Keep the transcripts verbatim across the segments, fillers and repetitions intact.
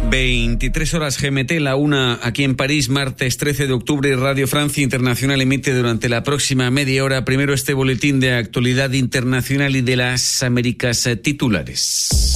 veintitrés horas G M T, la una aquí en París, martes trece de octubre. Radio Francia Internacional emite durante la próxima media hora primero este boletín de actualidad internacional y de las Américas titulares.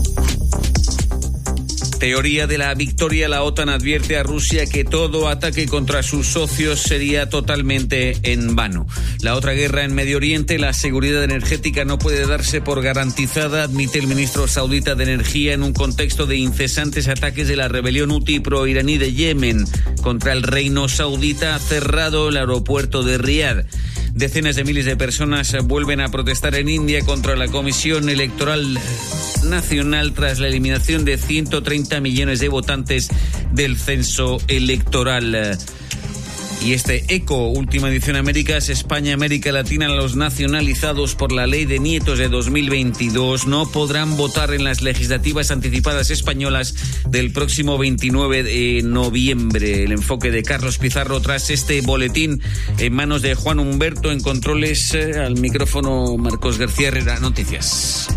Teoría de la victoria. La OTAN advierte a Rusia que todo ataque contra sus socios sería totalmente en vano. La otra guerra en Medio Oriente, la seguridad energética no puede darse por garantizada, admite el ministro saudita de Energía en un contexto de incesantes ataques de la rebelión huti pro-iraní de Yemen. Contra el reino saudita ha cerrado el aeropuerto de Riad. Decenas de miles de personas vuelven a protestar en India contra la Comisión Electoral Nacional tras la eliminación de ciento treinta millones de votantes del censo electoral. Y este ECO, última edición Américas, España, América Latina, los nacionalizados por la ley de nietos de dos mil veintidós no podrán votar en las legislativas anticipadas españolas del próximo veintinueve de noviembre. El enfoque de Carlos Pizarro tras este boletín en manos de Juan Humberto, en controles, eh, al micrófono Marcos García Herrera. Noticias.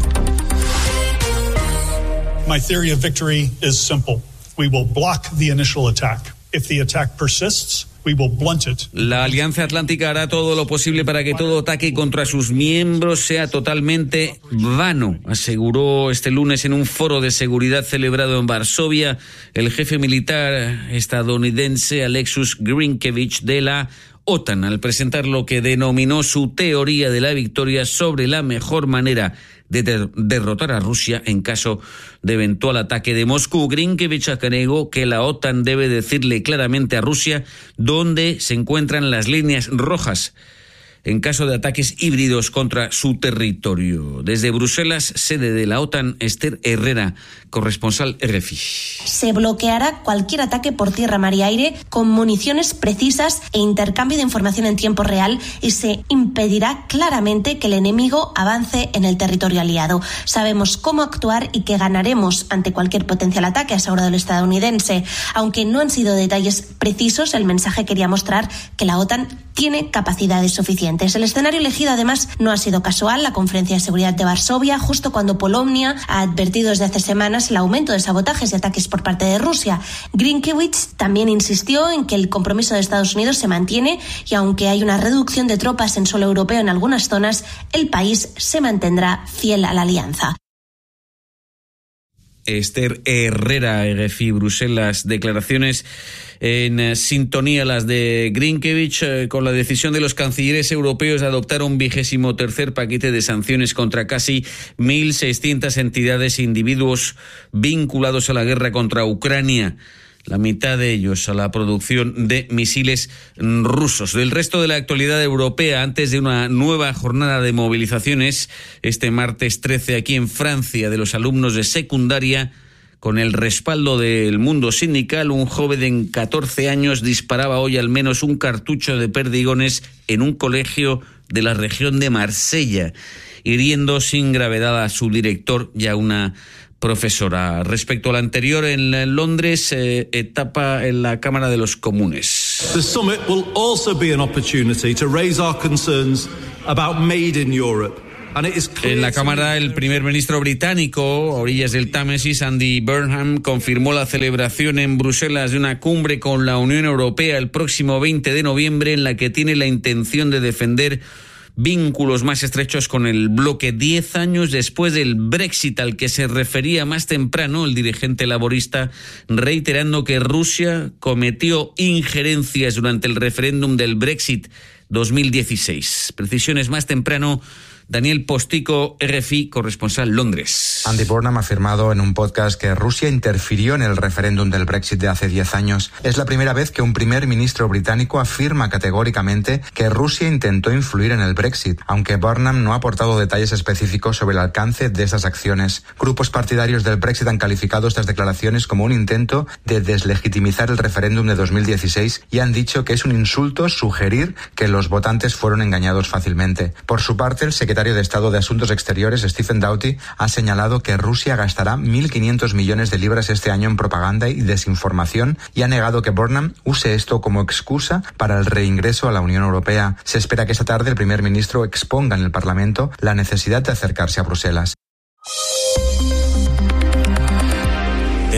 My theory of victory is simple. We will block the initial attack. If the attack persists, we will blunt it. La Alianza Atlántica hará todo lo posible para que todo ataque contra sus miembros sea totalmente vano, aseguró este lunes en un foro de seguridad celebrado en Varsovia el jefe militar estadounidense Alexus Grinkevich de la OTAN, al presentar lo que denominó su teoría de la victoria sobre la mejor manera de der- derrotar a Rusia en caso de eventual ataque de Moscú. Grinkevich agregó que la OTAN debe decirle claramente a Rusia dónde se encuentran las líneas rojas en caso de ataques híbridos contra su territorio. Desde Bruselas, sede de la OTAN, Esther Herrera, corresponsal R F I. Se bloqueará cualquier ataque por tierra, mar y aire con municiones precisas e intercambio de información en tiempo real, y se impedirá claramente que el enemigo avance en el territorio aliado. Sabemos cómo actuar y que ganaremos ante cualquier potencial ataque, ha asegurado el estadounidense. Aunque no han sido detalles precisos, el mensaje quería mostrar que la OTAN tiene capacidades suficientes. El escenario elegido, además, no ha sido casual. La Conferencia de Seguridad de Varsovia, justo cuando Polonia ha advertido desde hace semanas el aumento de sabotajes y ataques por parte de Rusia. Grinkevich también insistió en que el compromiso de Estados Unidos se mantiene y aunque hay una reducción de tropas en suelo europeo en algunas zonas, el país se mantendrá fiel a la alianza. Esther Herrera, R F I, Bruselas. Declaraciones en eh, sintonía las de Grinkevich eh, con la decisión de los cancilleres europeos de adoptar un vigésimo tercer paquete de sanciones contra casi mil seiscientas entidades e individuos vinculados a la guerra contra Ucrania. La mitad de ellos a la producción de misiles rusos. Del resto de la actualidad europea, antes de una nueva jornada de movilizaciones, este martes trece aquí en Francia, de los alumnos de secundaria, con el respaldo del mundo sindical, un joven de catorce años disparaba hoy al menos un cartucho de perdigones en un colegio de la región de Marsella, hiriendo sin gravedad a su director y a una profesora. Respecto al anterior, en Londres, eh, etapa en la Cámara de los Comunes. The summit will also be an opportunity to raise our concerns about Made in Europe. En la Cámara, el primer ministro británico, a orillas del Támesis, Andy Burnham, confirmó la celebración en Bruselas de una cumbre con la Unión Europea el próximo veinte de noviembre, en la que tiene la intención de defender vínculos más estrechos con el bloque, diez años después del Brexit al que se refería más temprano el dirigente laborista, reiterando que Rusia cometió injerencias durante el referéndum del Brexit dos mil dieciséis. Precisiones más temprano, Daniel Postico, R F I, corresponsal Londres. Andy Burnham ha afirmado en un podcast que Rusia interfirió en el referéndum del Brexit de hace diez años. Es la primera vez que un primer ministro británico afirma categóricamente que Rusia intentó influir en el Brexit, aunque Burnham no ha aportado detalles específicos sobre el alcance de esas acciones. Grupos partidarios del Brexit han calificado estas declaraciones como un intento de deslegitimizar el referéndum de dos mil dieciséis y han dicho que es un insulto sugerir que los votantes fueron engañados fácilmente. Por su parte, el secretario de Estado de Asuntos Exteriores, Stephen Doughty, ha señalado que Rusia gastará mil quinientos millones de libras este año en propaganda y desinformación y ha negado que Burnham use esto como excusa para el reingreso a la Unión Europea. Se espera que esta tarde el primer ministro exponga en el Parlamento la necesidad de acercarse a Bruselas.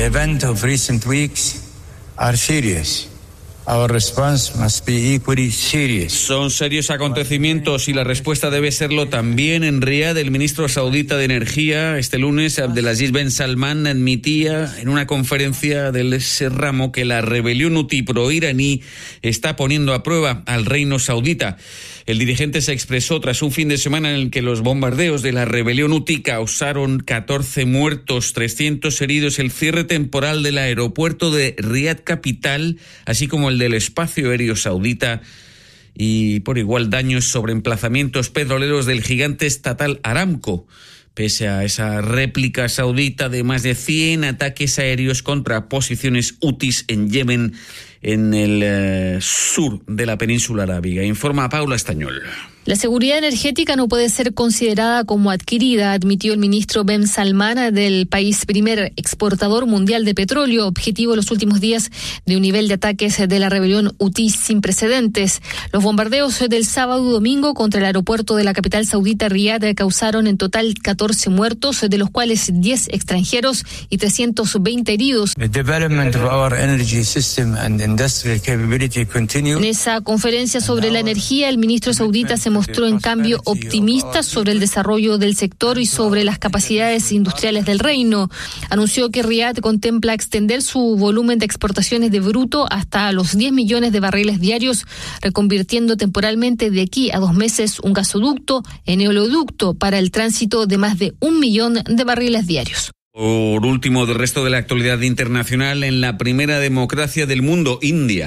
The events of recent weeks are serious. Our response must be equally serious. Son serios acontecimientos y la respuesta debe serlo también. En Riad, el ministro saudita de Energía, este lunes, Abdelaziz Ben Salman, admitía en una conferencia del ese ramo que la rebelión hutí pro-iraní está poniendo a prueba al reino saudita. El dirigente se expresó tras un fin de semana en el que los bombardeos de la rebelión hutí causaron catorce muertos, trescientos heridos, el cierre temporal del aeropuerto de Riad capital, así como el del espacio aéreo saudita, y por igual daños sobre emplazamientos petroleros del gigante estatal Aramco, pese a esa réplica saudita de más de cien ataques aéreos contra posiciones hutis en Yemen, en el eh, sur de la península arábiga. Informa Paula Estañol. La seguridad energética no puede ser considerada como adquirida, admitió el ministro Ben Salman del país primer exportador mundial de petróleo, objetivo en los últimos días de un nivel de ataques de la rebelión hutí sin precedentes. Los bombardeos del sábado y domingo contra el aeropuerto de la capital saudita Riad causaron en total catorce muertos, de los cuales diez extranjeros y trescientos veinte heridos. The development of our energy system and industrial capability continue. En esa conferencia sobre la energía, el ministro saudita se mostró en cambio optimista sobre el desarrollo del sector y sobre las capacidades industriales del reino. Anunció que Riad contempla extender su volumen de exportaciones de bruto hasta los diez millones de barriles diarios, reconvirtiendo temporalmente de aquí a dos meses un gasoducto en oleoducto para el tránsito de más de un millón de barriles diarios. Por último, del resto de la actualidad internacional, en la primera democracia del mundo, India.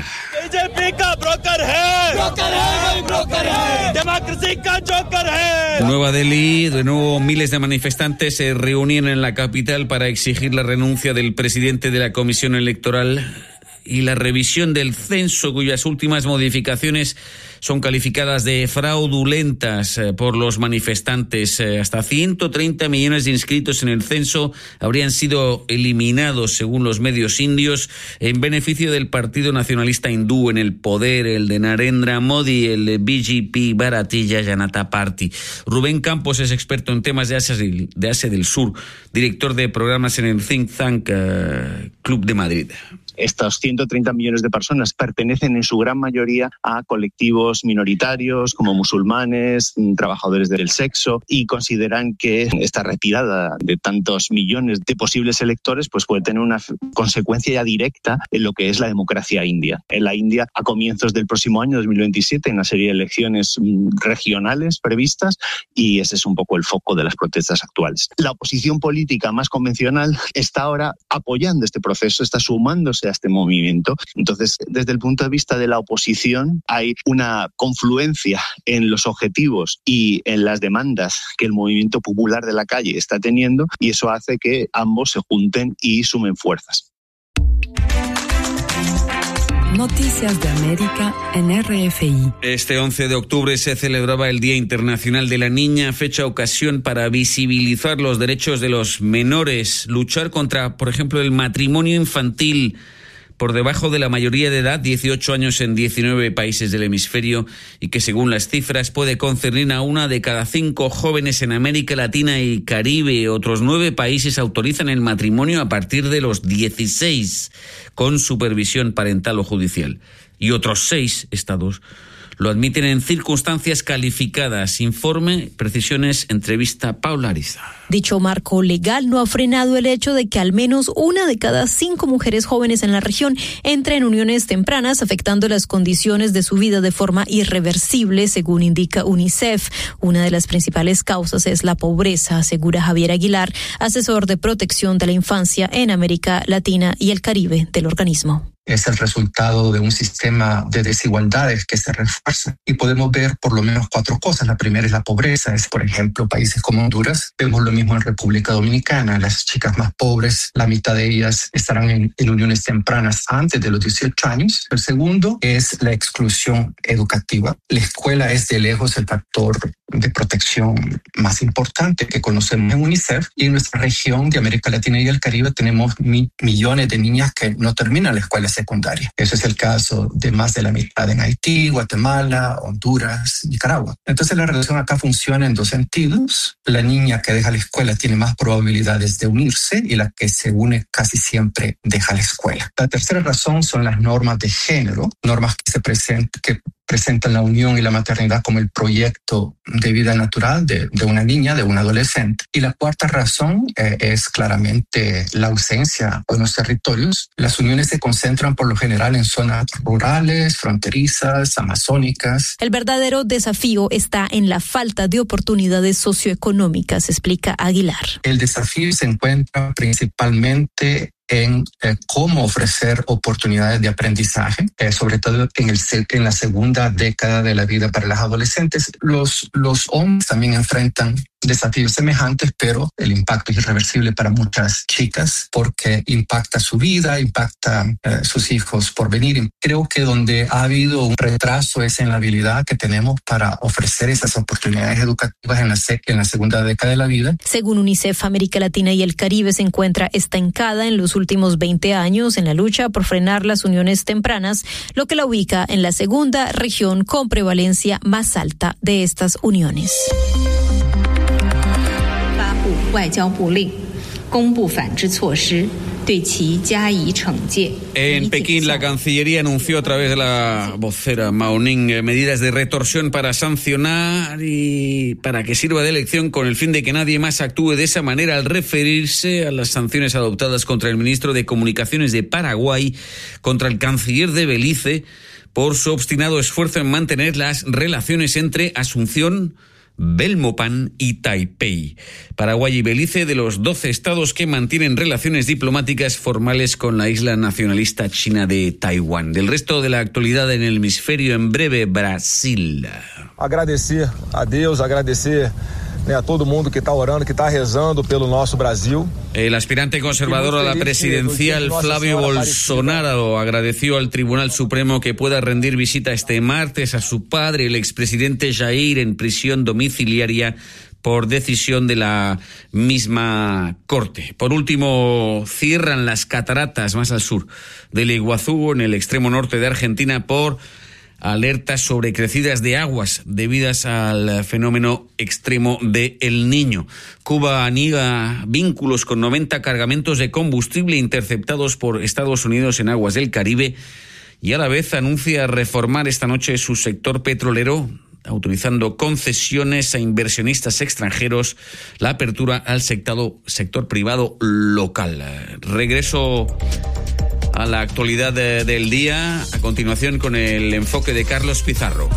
Nueva Delhi, de nuevo miles de manifestantes se reunían en la capital para exigir la renuncia del presidente de la Comisión Electoral y la revisión del censo, cuyas últimas modificaciones son calificadas de fraudulentas por los manifestantes. Hasta ciento treinta millones de inscritos en el censo habrían sido eliminados, según los medios indios, en beneficio del Partido Nacionalista Hindú en el poder, el de Narendra Modi, el de B J P Bharatiya Janata Party. Rubén Campos es experto en temas de Asia, de Asia del Sur, director de programas en el Think Tank uh, Club de Madrid. Estos ciento treinta millones de personas pertenecen en su gran mayoría a colectivos minoritarios como musulmanes, trabajadores del sexo, y consideran que esta retirada de tantos millones de posibles electores pues puede tener una consecuencia ya directa en lo que es la democracia india. En la India, a comienzos del próximo año, dos mil veintisiete, hay una serie de elecciones regionales previstas y ese es un poco el foco de las protestas actuales. La oposición política más convencional está ahora apoyando este proceso, está sumándose a este movimiento. Entonces, desde el punto de vista de la oposición, hay una confluencia en los objetivos y en las demandas que el movimiento popular de la calle está teniendo, y eso hace que ambos se junten y sumen fuerzas. Noticias de América en R F I. Este once de octubre se celebraba el Día Internacional de la Niña, fecha ocasión para visibilizar los derechos de los menores, luchar contra, por ejemplo, el matrimonio infantil por debajo de la mayoría de edad, dieciocho años en diecinueve países del hemisferio, y que según las cifras puede concernir a una de cada cinco jóvenes en América Latina y Caribe. Otros nueve países autorizan el matrimonio a partir de los dieciséis, con supervisión parental o judicial, y otros seis estados lo admiten en circunstancias calificadas. Informe, precisiones, entrevista Paula Ariza. Dicho marco legal no ha frenado el hecho de que al menos una de cada cinco mujeres jóvenes en la región entre en uniones tempranas, afectando las condiciones de su vida de forma irreversible, según indica UNICEF. Una de las principales causas es la pobreza, asegura Javier Aguilar, asesor de protección de la infancia en América Latina y el Caribe del organismo. Es el resultado de un sistema de desigualdades que se refuerza, y podemos ver por lo menos cuatro cosas. La primera es la pobreza. Es, por ejemplo, países como Honduras. Vemos lo mismo en República Dominicana. Las chicas más pobres, la mitad de ellas estarán en, en uniones tempranas antes de los dieciocho años. El segundo es la exclusión educativa. La escuela es de lejos el factor de protección más importante que conocemos en UNICEF, y en nuestra región de América Latina y el Caribe tenemos mi, millones de niñas que no terminan la escuela secundaria. Ese es el caso de más de la mitad en Haití, Guatemala, Honduras, Nicaragua. Entonces la relación acá funciona en dos sentidos. La niña que deja la escuela tiene más probabilidades de unirse y la que se une casi siempre deja la escuela. La tercera razón son las normas de género, normas que se presentan, que presentan la unión y la maternidad como el proyecto de vida natural de, de una niña, de un adolescente. Y la cuarta razón eh, es claramente la ausencia en los territorios. Las uniones se concentran por lo general en zonas rurales, fronterizas, amazónicas. El verdadero desafío está en la falta de oportunidades socioeconómicas, explica Aguilar. El desafío se encuentra principalmente en eh, cómo ofrecer oportunidades de aprendizaje, eh, sobre todo en, el, en la segunda década de la vida para las adolescentes. Los, los hombres también enfrentan desafíos semejantes, pero el impacto es irreversible para muchas chicas porque impacta su vida, impacta eh, sus hijos por venir. Creo que donde ha habido un retraso es en la habilidad que tenemos para ofrecer esas oportunidades educativas en la, en la segunda década de la vida. Según UNICEF, América Latina y el Caribe se encuentra estancada en los últimos veinte años en la lucha por frenar las uniones tempranas, lo que la ubica en la segunda región con prevalencia más alta de estas uniones. En Pekín, la Cancillería anunció a través de la vocera Mao Ning medidas de retorsión para sancionar y para que sirva de lección con el fin de que nadie más actúe de esa manera al referirse a las sanciones adoptadas contra el ministro de Comunicaciones de Paraguay, contra el canciller de Belice, por su obstinado esfuerzo en mantener las relaciones entre Asunción, Belmopan y Taipei. Paraguay y Belice, de los doce estados que mantienen relaciones diplomáticas formales con la isla nacionalista china de Taiwán. Del resto de la actualidad en el hemisferio, en breve, Brasil. Agradecer a Deus, agradecer a todo mundo que está orando, que está rezando pelo nosso Brasil. El aspirante conservador a la presidencial, Flavio Bolsonaro, agradeció al Tribunal Supremo que pueda rendir visita este martes a su padre, el expresidente Jair, en prisión domiciliaria por decisión de la misma Corte. Por último, cierran las cataratas más al sur del Iguazú, en el extremo norte de Argentina, por alertas sobre crecidas de aguas debidas al fenómeno extremo de El Niño. Cuba aniega vínculos con noventa cargamentos de combustible interceptados por Estados Unidos en aguas del Caribe y a la vez anuncia reformar esta noche su sector petrolero, autorizando concesiones a inversionistas extranjeros, la apertura al sector, sector privado local. Regreso a la actualidad de, del día, a continuación con el enfoque de Carlos Pizarro.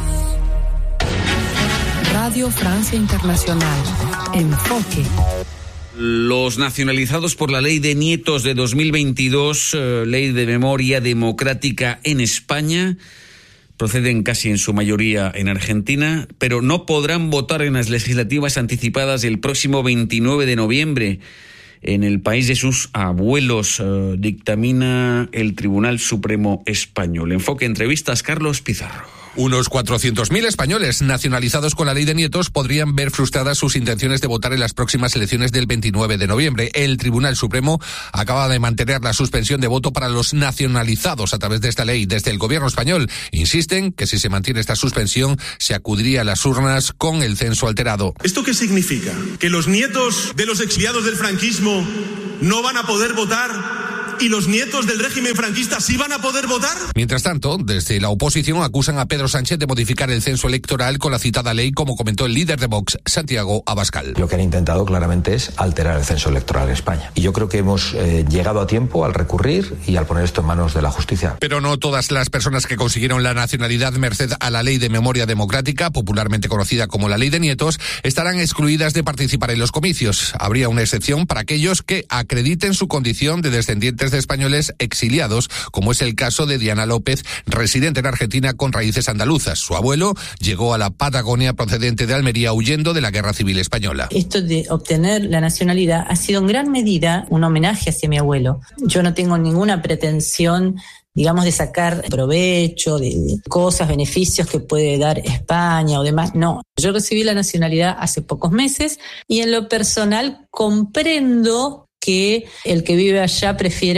Radio Francia Internacional. Enfoque. Los nacionalizados por la Ley de Nietos de dos mil veintidós, eh, Ley de Memoria Democrática en España, proceden casi en su mayoría en Argentina, pero no podrán votar en las legislativas anticipadas el próximo veintinueve de noviembre. En el país de sus abuelos, eh, dictamina el Tribunal Supremo Español. Enfoque entrevistas, Carlos Pizarro. Unos cuatrocientos mil españoles nacionalizados con la Ley de Nietos podrían ver frustradas sus intenciones de votar en las próximas elecciones del veintinueve de noviembre. El Tribunal Supremo acaba de mantener la suspensión de voto para los nacionalizados a través de esta ley. Desde el gobierno español insisten que si se mantiene esta suspensión se acudiría a las urnas con el censo alterado. ¿Esto qué significa? ¿Que los nietos de los exiliados del franquismo no van a poder votar y los nietos del régimen franquista sí van a poder votar? Mientras tanto, desde la oposición acusan a Pedro Sánchez de modificar el censo electoral con la citada ley, como comentó el líder de Vox, Santiago Abascal. Lo que han intentado claramente es alterar el censo electoral en España. Y yo creo que hemos eh, llegado a tiempo al recurrir y al poner esto en manos de la justicia. Pero no todas las personas que consiguieron la nacionalidad merced a la Ley de Memoria Democrática, popularmente conocida como la Ley de Nietos, estarán excluidas de participar en los comicios. Habría una excepción para aquellos que acrediten su condición de descendientes de españoles exiliados, como es el caso de Diana López, residente en Argentina con raíces andaluzas. Su abuelo llegó a la Patagonia procedente de Almería huyendo de la Guerra Civil Española. Esto de obtener la nacionalidad ha sido en gran medida un homenaje hacia mi abuelo. Yo no tengo ninguna pretensión, digamos, de sacar provecho de, de cosas, beneficios que puede dar España o demás. No, yo recibí la nacionalidad hace pocos meses y en lo personal comprendo que el que vive allá prefiera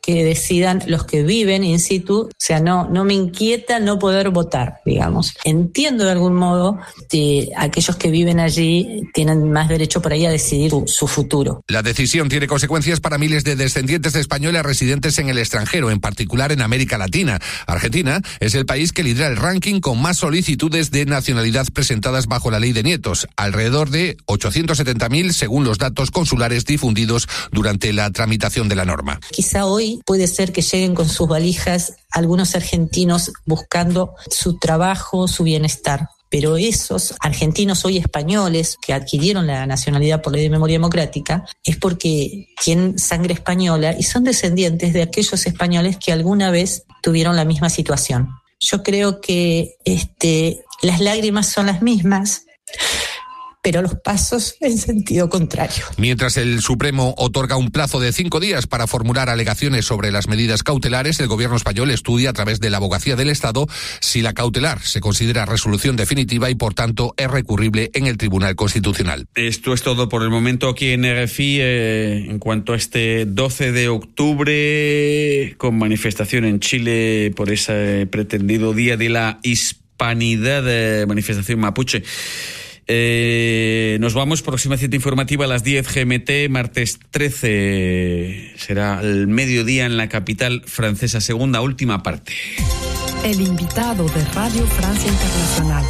que decidan los que viven in situ. O sea, no, no me inquieta no poder votar, digamos. Entiendo de algún modo que aquellos que viven allí tienen más derecho por ahí a decidir su, su futuro. La decisión tiene consecuencias para miles de descendientes de españoles residentes en el extranjero, en particular en América Latina. Argentina es el país que lidera el ranking con más solicitudes de nacionalidad presentadas bajo la ley de nietos, alrededor de ochocientos setenta mil según los datos consulares difundidos durante la tramitación de la norma. Quizá hoy puede ser que lleguen con sus valijas algunos argentinos buscando su trabajo, su bienestar. Pero esos argentinos hoy españoles que adquirieron la nacionalidad por ley de memoria democrática es porque tienen sangre española y son descendientes de aquellos españoles que alguna vez tuvieron la misma situación. Yo creo que este, las lágrimas son las mismas, pero los pasos en sentido contrario. Mientras el Supremo otorga un plazo de cinco días para formular alegaciones sobre las medidas cautelares, el gobierno español estudia a través de la Abogacía del Estado si la cautelar se considera resolución definitiva y, por tanto, es recurrible en el Tribunal Constitucional. Esto es todo por el momento aquí en R F I. Eh, en cuanto a este doce de octubre, con manifestación en Chile por ese pretendido Día de la Hispanidad, eh, manifestación mapuche. Eh, nos vamos, próxima cita informativa a las diez G M T, martes trece, será el mediodía en la capital francesa, segunda, última parte. El invitado de Radio Francia Internacional.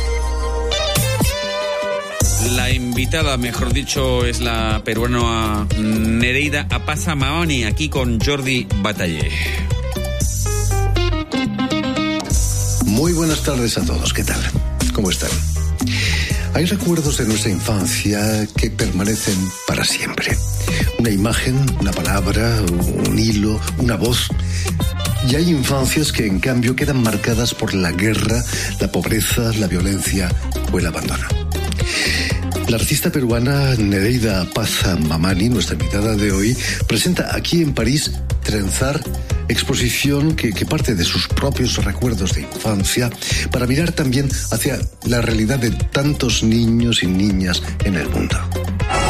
La invitada, mejor dicho, es la peruana Nereida Apaza Mahoney, aquí con Jordi Batalle. Muy buenas tardes a todos, ¿qué tal? ¿Cómo están? Hay recuerdos de nuestra infancia que permanecen para siempre. Una imagen, una palabra, un hilo, una voz. Y hay infancias que en cambio quedan marcadas por la guerra, la pobreza, la violencia o el abandono. La artista peruana Nereida Apaza Mahoney, nuestra invitada de hoy, presenta aquí en París Trenzar, exposición que, que parte de sus propios recuerdos de infancia para mirar también hacia la realidad de tantos niños y niñas en el mundo.